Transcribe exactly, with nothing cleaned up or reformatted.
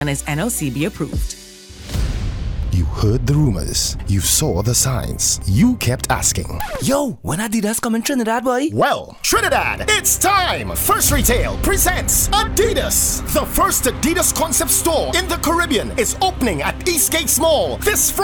and is N O C B approved. You heard the rumors. You saw the signs. You kept asking. Yo, when Adidas come in Trinidad, boy? Well, Trinidad, it's time! First Retail presents Adidas. The first Adidas concept store in the Caribbean is opening at Eastgate Mall this Friday.